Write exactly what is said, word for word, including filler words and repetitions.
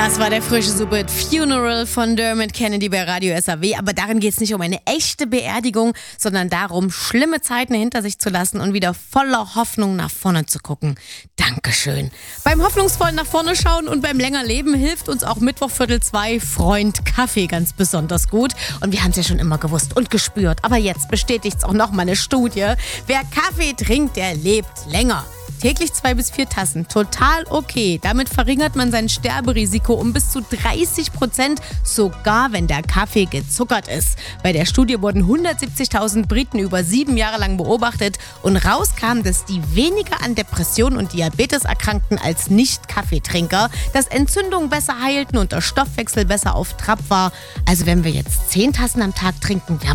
Das war der frische Super Funeral von Dermot Kennedy bei Radio S A W. Aber darin geht es nicht um eine echte Beerdigung, sondern darum, schlimme Zeiten hinter sich zu lassen und wieder voller Hoffnung nach vorne zu gucken. Dankeschön. Beim hoffnungsvollen nach vorne schauen und beim länger Leben hilft uns auch Mittwochviertel zwei Freund Kaffee ganz besonders gut. Und wir haben es ja schon immer gewusst und gespürt. Aber jetzt bestätigt es auch noch mal eine Studie. Wer Kaffee trinkt, der lebt länger. Täglich zwei bis vier Tassen, total okay. Damit verringert man sein Sterberisiko um bis zu dreißig Prozent, sogar wenn der Kaffee gezuckert ist. Bei der Studie wurden hundertsiebzigtausend Briten über sieben Jahre lang beobachtet und rauskam, dass die weniger an Depressionen und Diabetes erkrankten als Nicht-Kaffeetrinker, dass Entzündungen besser heilten und der Stoffwechsel besser auf Trab war. Also wenn wir jetzt zehn Tassen am Tag trinken, wir haben